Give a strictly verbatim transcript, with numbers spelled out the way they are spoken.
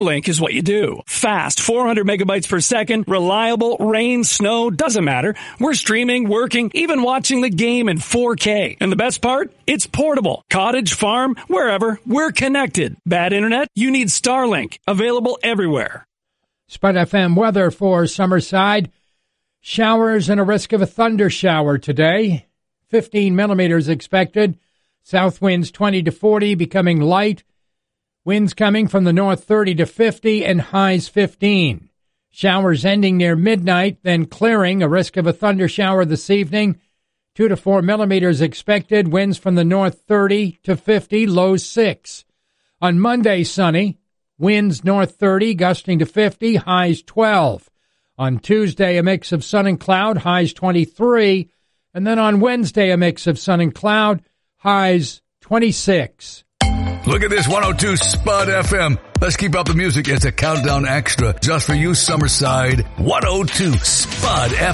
Link is what you do. Fast, four hundred megabytes per second, reliable, rain, snow, doesn't matter. We're streaming, working, even watching the game in four K. And the best part? It's portable. Cottage, farm, wherever, we're connected. Bad internet? You need Starlink. Available everywhere. Spud F M weather for Summerside. Showers and a risk of a thunder shower today. fifteen millimeters expected. South winds twenty to forty, becoming light. Winds coming from the north thirty to fifty and highs fifteen. Showers ending near midnight, then clearing. A risk of a thunder shower this evening. two to four millimeters expected. Winds from the north thirty to fifty, lows six. On Monday, sunny. Winds north thirty, gusting to fifty, highs twelve. On Tuesday, a mix of sun and cloud, highs twenty-three. And then on Wednesday, a mix of sun and cloud, highs twenty-six. Look at this one oh two Spud F M. Let's keep up the music. It's a countdown extra just for you, Summerside. one oh two Spud F M.